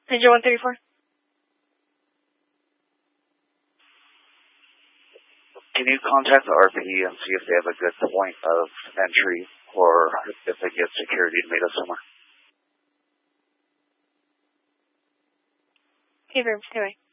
Ninja 134. Can you contact the RP and see if they have a good point of entry or if they get security to meet us somewhere? Okay, anyway.